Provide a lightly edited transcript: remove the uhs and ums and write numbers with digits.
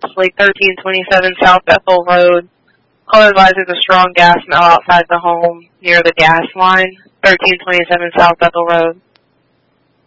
possibly 1327 South Bethel Road. Caller advises a strong gas smell outside the home near the gas line, 1327 South Bethel Road.